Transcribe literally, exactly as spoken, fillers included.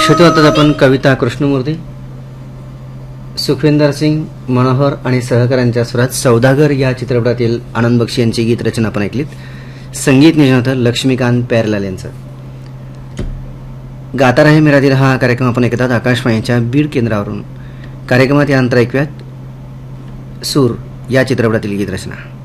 श्रोते, आताच आपण कविता कृष्णमूर्ती, सुखविंदर सिंग, मनोहर आणि सहकाऱ्यांच्या स्वरात सौदागर या चित्रपटातील आनंद बक्षी यांची गीत रचना आपण ऐकलीत. संगीत नियोजन होतं लक्ष्मीकांत प्यारलाल यांचं. गाता रहे मेरा दिल हा कार्यक्रम आपण ऐकतात आकाशवाणीच्या बीड केंद्रावरून. कार्यक्रमात यानंतर ऐकूयात सूर या चित्रपटातील गीत रचना.